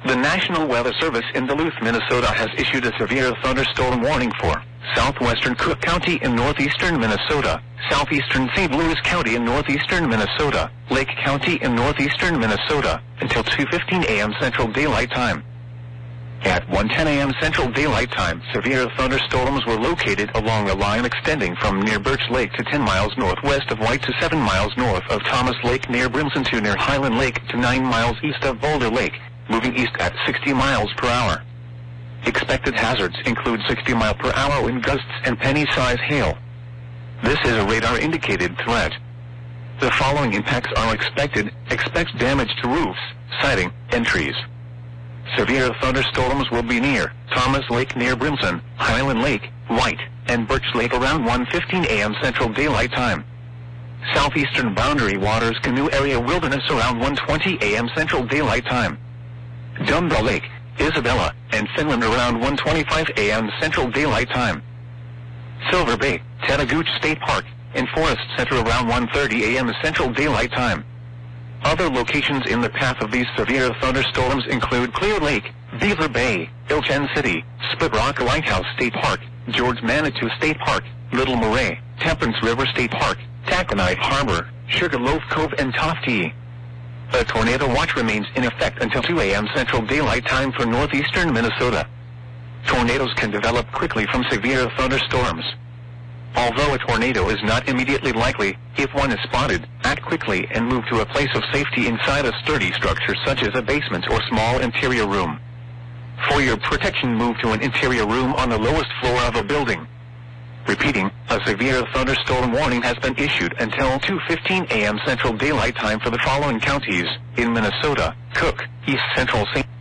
The National Weather Service in Duluth, Minnesota has issued a severe thunderstorm warning for southwestern Cook County in northeastern Minnesota, southeastern St. Louis County in northeastern Minnesota, Lake County in northeastern Minnesota, until 2:15 a.m. Central Daylight Time. At 1:10 a.m. Central Daylight Time, severe thunderstorms were located along a line extending from near Birch Lake to 10 miles northwest of White to 7 miles north of Thomas Lake near Brimson to near Highland Lake to 9 miles east of Boulder Lake, moving east at 60 miles per hour. Expected hazards include 60-mile-per-hour wind gusts and penny-size hail. This is a radar-indicated threat. The following impacts are expected. Expect damage to roofs, siding, and trees. Severe thunderstorms will be near Thomas Lake near Brimson, Highland Lake, White, and Birch Lake around 1:15 a.m. Central Daylight Time. Southeastern Boundary Waters Canoe Area Wilderness around 1:20 a.m. Central Daylight Time. Dumbbell Lake, Isabella, and Finland around 1:25 a.m. Central Daylight Time. Silver Bay, Chattagooch State Park, and Forest Center around 1:30 a.m. Central Daylight Time. Other locations in the path of these severe thunderstorms include Clear Lake, Beaver Bay, Ilchen City, Split Rock Lighthouse State Park, George Manitou State Park, Little Moray, Temperance River State Park, Taconite Harbor, Sugarloaf Cove, and Tofte. A tornado watch remains in effect until 2 a.m. Central Daylight Time for northeastern Minnesota. Tornadoes can develop quickly from severe thunderstorms. Although a tornado is not immediately likely, if one is spotted, act quickly and move to a place of safety inside a sturdy structure such as a basement or small interior room. For your protection, move to an interior room on the lowest floor of a building. Repeating, a severe thunderstorm warning has been issued until 2:15 a.m. Central Daylight Time for the following counties in Minnesota: Cook, East Central St.